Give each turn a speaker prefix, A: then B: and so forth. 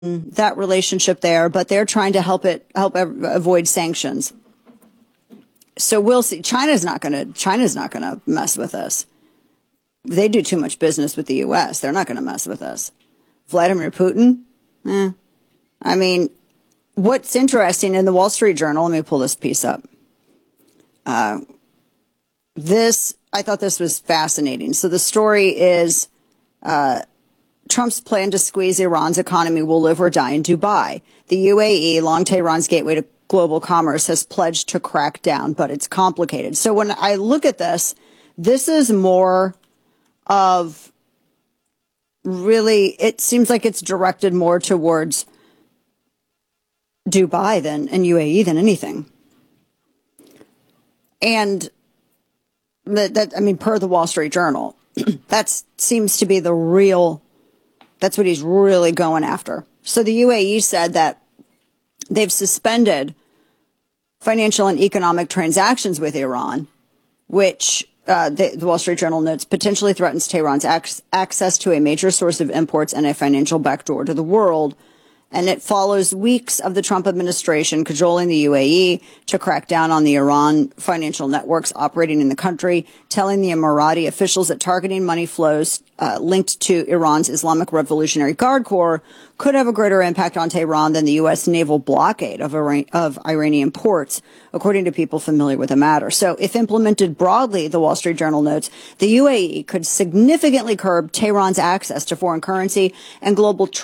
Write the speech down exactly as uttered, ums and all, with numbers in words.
A: that relationship there, but they're trying to help it help avoid sanctions. So we'll see. China's not going to China's not going to mess with us. They do too much business with the U S. They're not going to mess with us. Vladimir Putin? Eh. I mean, what's interesting in the Wall Street Journal, let me pull this piece up. Uh, this, I thought this was fascinating. So the story is uh, Trump's plan to squeeze Iran's economy will live or die in Dubai. The U A E, long Tehran's gateway to global commerce, has pledged to crack down, but it's complicated. So when I look at this, this is more of really, it seems like it's directed more towards Dubai than and U A E than anything. And that, that I mean, per the Wall Street Journal, that seems to be the real, that's what he's really going after. So the U A E said that they've suspended financial and economic transactions with Iran, which uh, the, the Wall Street Journal notes potentially threatens Tehran's ac- access to a major source of imports and a financial backdoor to the world. And it follows weeks of the Trump administration cajoling the U A E to crack down on the Iran financial networks operating in the country, telling the Emirati officials that targeting money flows uh, linked to Iran's Islamic Revolutionary Guard Corps could have a greater impact on Tehran than the U S naval blockade of, Iran- of Iranian ports, according to people familiar with the matter. So if implemented broadly, the Wall Street Journal notes, the U A E could significantly curb Tehran's access to foreign currency and global trade